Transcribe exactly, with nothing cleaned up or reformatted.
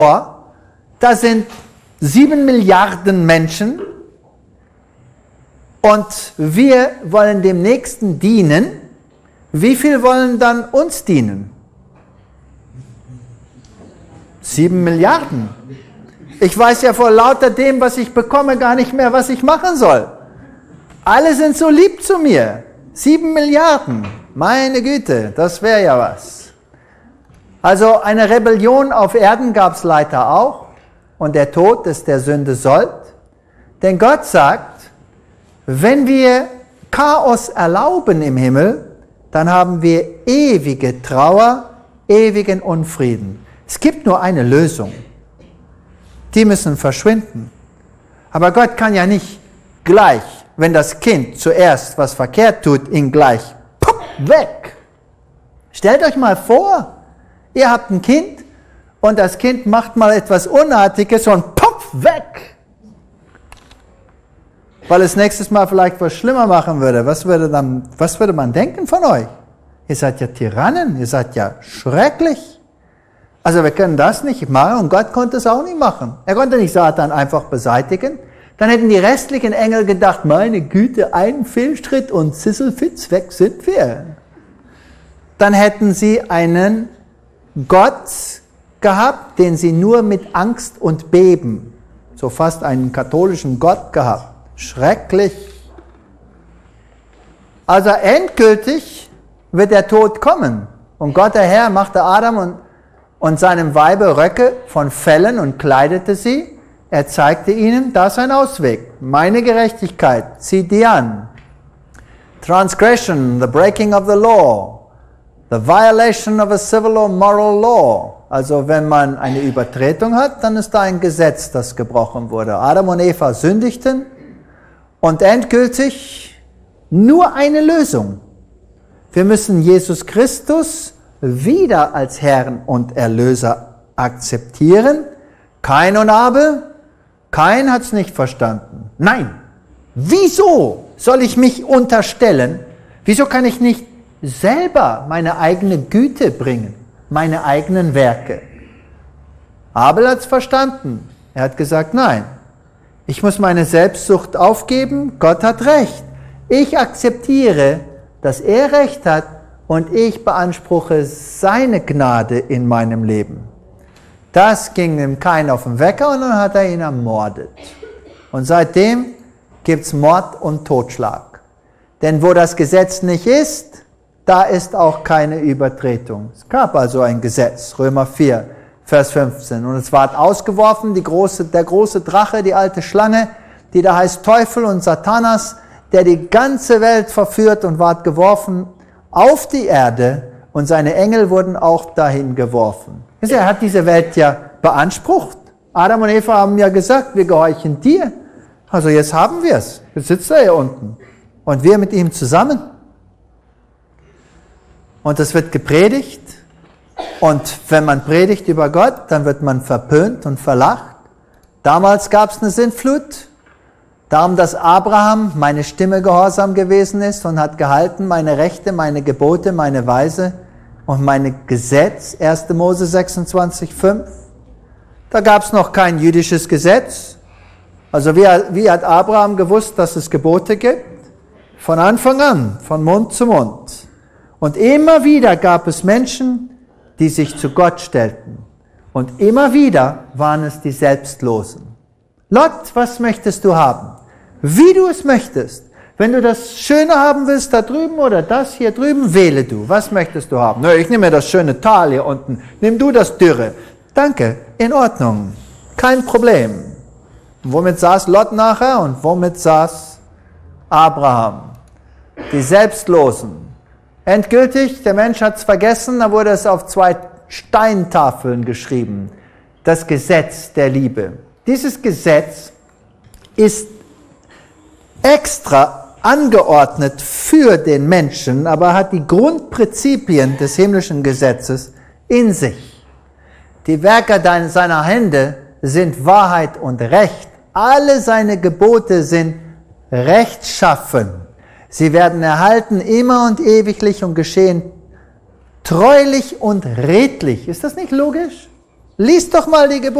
da sind sieben Milliarden Menschen und wir wollen dem Nächsten dienen. Wie viel wollen dann uns dienen? Sieben Milliarden. Ich weiß ja vor lauter dem, was ich bekomme, gar nicht mehr, was ich machen soll. Alle sind so lieb zu mir. Sieben Milliarden. Meine Güte, das wäre ja was. Also eine Rebellion auf Erden gab es leider auch. Und der Tod ist der Sünde Sold. Denn Gott sagt, wenn wir Chaos erlauben im Himmel, dann haben wir ewige Trauer, ewigen Unfrieden. Es gibt nur eine Lösung. Die müssen verschwinden. Aber Gott kann ja nicht gleich, wenn das Kind zuerst was verkehrt tut, ihn gleich pup, weg. Stellt euch mal vor, ihr habt ein Kind und das Kind macht mal etwas Unartiges und pup, weg. Weil es nächstes Mal vielleicht was schlimmer machen würde. Was würde, dann, was würde man denken von euch? Ihr seid ja Tyrannen, ihr seid ja schrecklich. Also wir können das nicht machen und Gott konnte es auch nicht machen. Er konnte nicht Satan einfach beseitigen. Dann hätten die restlichen Engel gedacht, meine Güte, ein Fehlschritt und Sisselfitz, weg sind wir. Dann hätten sie einen Gott gehabt, den sie nur mit Angst und Beben, so fast einen katholischen Gott gehabt. Schrecklich. Also endgültig wird der Tod kommen. Und Gott der Herr machte Adam und, und seinem Weibe Röcke von Fellen und kleidete sie. Er zeigte ihnen, da ist ein Ausweg. Meine Gerechtigkeit, zieh die an. Transgression, the breaking of the law. The violation of a civil or moral law. Also wenn man eine Übertretung hat, dann ist da ein Gesetz, das gebrochen wurde. Adam und Eva sündigten und endgültig nur eine Lösung. Wir müssen Jesus Christus wieder als Herrn und Erlöser akzeptieren. Kain und Abel, Kain hat es nicht verstanden. Nein, wieso soll ich mich unterstellen? Wieso kann ich nicht selber meine eigene Güte bringen, meine eigenen Werke? Abel hat es verstanden. Er hat gesagt, nein, ich muss meine Selbstsucht aufgeben. Gott hat Recht. Ich akzeptiere, dass er Recht hat und ich beanspruche seine Gnade in meinem Leben. Das ging dem Kain auf den Wecker und dann hat er ihn ermordet. Und seitdem gibt es Mord und Totschlag. Denn wo das Gesetz nicht ist, da ist auch keine Übertretung. Es gab also ein Gesetz, Römer vier, Vers fünfzehn. Und es ward ausgeworfen, die große, der große Drache, die alte Schlange, die da heißt Teufel und Satanas, der die ganze Welt verführt und ward geworfen auf die Erde und seine Engel wurden auch dahin geworfen. Er hat diese Welt ja beansprucht. Adam und Eva haben ja gesagt, wir gehorchen dir. Also jetzt haben wir es. Jetzt sitzt er hier unten. Und wir mit ihm zusammen. Und es wird gepredigt. Und wenn man predigt über Gott, dann wird man verpönt und verlacht. Damals gab es eine Sintflut. Darum, dass Abraham meine Stimme gehorsam gewesen ist und hat gehalten meine Rechte, meine Gebote, meine Weise und meine Gesetz, erster Mose sechsundzwanzig, fünf. Da gab es noch kein jüdisches Gesetz. Also wie, wie hat Abraham gewusst, dass es Gebote gibt? Von Anfang an, von Mund zu Mund. Und immer wieder gab es Menschen, die sich zu Gott stellten. Und immer wieder waren es die Selbstlosen. Lot, was möchtest du haben? Wie du es möchtest. Wenn du das Schöne haben willst, da drüben oder das hier drüben, wähle du. Was möchtest du haben? Nö, ich nehme mir das schöne Tal hier unten. Nimm du das Dürre. Danke, in Ordnung. Kein Problem. Womit saß Lot nachher und womit saß Abraham? Die Selbstlosen. Endgültig, der Mensch hat es vergessen, da wurde es auf zwei Steintafeln geschrieben. Das Gesetz der Liebe. Dieses Gesetz ist extra angeordnet für den Menschen, aber hat die Grundprinzipien des himmlischen Gesetzes in sich. Die Werke seiner Hände sind Wahrheit und Recht. Alle seine Gebote sind rechtschaffen. Sie werden erhalten immer und ewiglich und geschehen treulich und redlich. Ist das nicht logisch? Lies doch mal die Gebote.